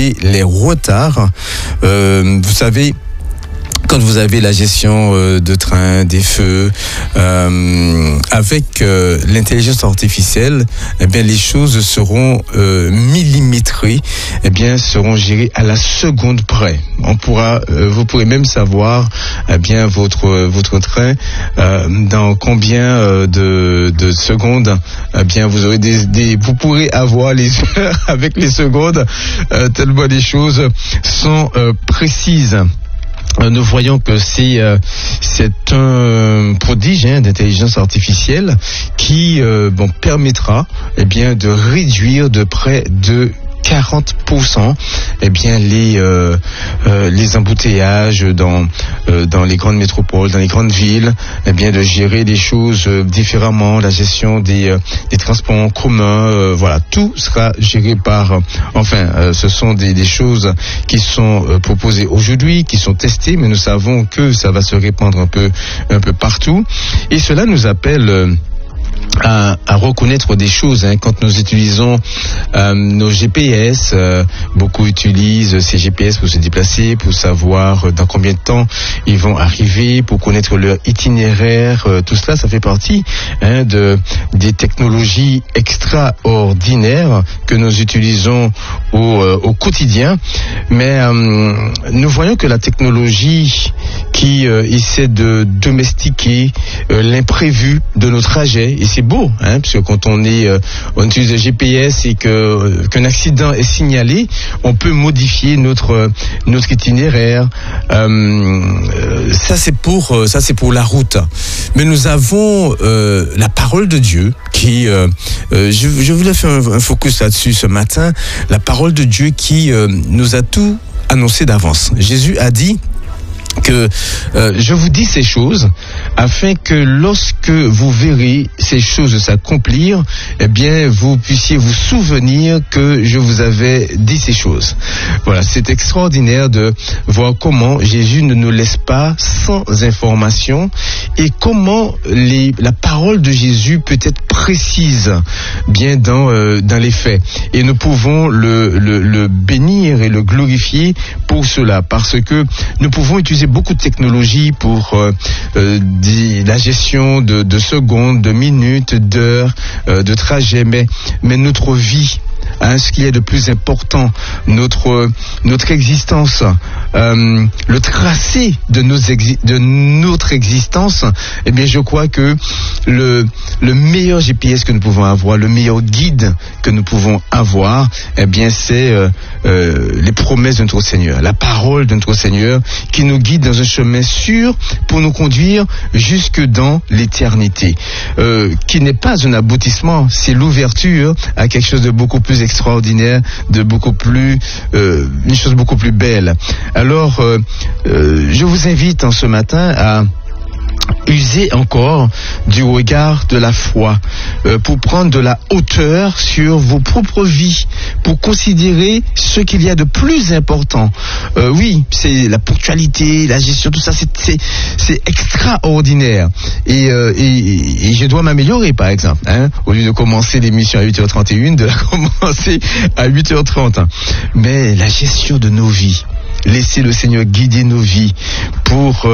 anticiper les retards. Vous savez, quand vous avez la gestion de train, des feux, avec l'intelligence artificielle, eh bien les choses seront millimétrées, eh bien seront gérées à la seconde près. Vous pourrez même savoir, eh bien votre train dans combien de secondes, eh bien vous aurez vous pourrez avoir les heures avec les secondes, tellement les choses sont précises. Nous voyons que c'est un prodige d'intelligence artificielle qui permettra de réduire de près de 40% les embouteillages dans les grandes métropoles, dans les grandes villes, de gérer les choses différemment, la gestion des transports en commun, tout sera géré ce sont des choses qui sont proposées aujourd'hui, qui sont testées, mais nous savons que ça va se répandre un peu partout, et cela nous appelle à reconnaître des choses. Quand nous utilisons nos GPS, beaucoup utilisent ces GPS pour se déplacer, pour savoir dans combien de temps ils vont arriver, pour connaître leur itinéraire. Tout cela, ça fait partie des technologies extraordinaires que nous utilisons au quotidien. Mais nous voyons que la technologie qui essaie de domestiquer l'imprévu de nos trajets, et c'est beau, parce que quand on utilise le GPS et qu'un accident est signalé, on peut modifier notre itinéraire. Ça c'est pour la route. Mais nous avons la parole de Dieu qui, je voulais faire un focus là-dessus ce matin. La parole de Dieu qui nous a tout annoncé d'avance. Jésus a dit que je vous dis ces choses afin que lorsque vous verrez ces choses s'accomplir, eh bien vous puissiez vous souvenir que je vous avais dit ces choses. Voilà, c'est extraordinaire de voir comment Jésus ne nous laisse pas sans information et comment la parole de Jésus peut être précise bien dans les faits. Et nous pouvons le bénir et le glorifier pour cela, parce que nous pouvons utiliser beaucoup de technologies pour la gestion de secondes, de minutes, d'heures, de trajets, mais notre vie, ce qui est le plus important, notre existence, le tracé de notre existence, eh bien je crois que le meilleur GPS que nous pouvons avoir, le meilleur guide que nous pouvons avoir, eh bien c'est les promesses de notre Seigneur, la parole de notre Seigneur qui nous guide dans un chemin sûr pour nous conduire jusque dans l'éternité, qui n'est pas un aboutissement, c'est l'ouverture à quelque chose de beaucoup plus extraordinaire, de beaucoup plus une chose beaucoup plus belle. Alors je vous invite en ce matin à user encore du regard de la foi pour prendre de la hauteur sur vos propres vies, pour considérer ce qu'il y a de plus important. Oui, c'est la ponctualité, la gestion, tout ça, c'est extraordinaire. Et je dois m'améliorer, par exemple. Au lieu de commencer l'émission à 8h31, de la commencer à 8h30. Mais la gestion de nos vies, laisser le Seigneur guider nos vies pour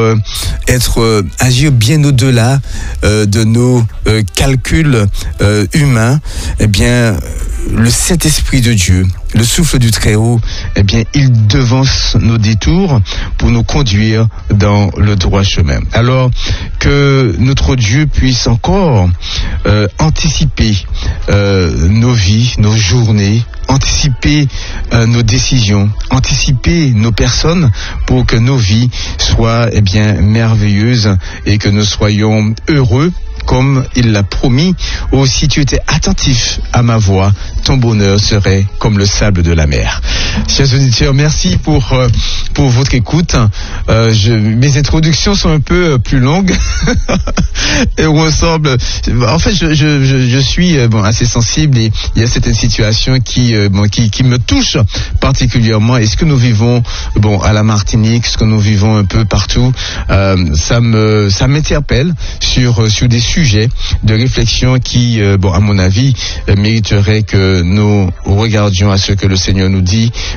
agir bien au-delà de nos calculs humains. Eh bien, le Saint-Esprit de Dieu, le souffle du Très-Haut, eh bien, il devance nos détours pour nous conduire dans le droit chemin. Alors, que notre Dieu puisse encore anticiper nos vies, nos journées, anticiper nos décisions, anticiper nos personnes pour que nos vies soient merveilleuses et que nous soyons heureux comme il l'a promis. Oh, si tu étais attentif à ma voix, ton bonheur serait comme le sable de la mer. Chers auditeurs, merci pour votre écoute. Mes introductions sont un peu plus longues et ressemblent. En fait, je suis assez sensible et il y a certaines situations qui me touchent particulièrement. Et ce que nous vivons à la Martinique, ce que nous vivons un peu partout, ça m'interpelle sur des sujets de réflexion qui, à mon avis, mériteraient que nous regardions à ce que le Seigneur nous dit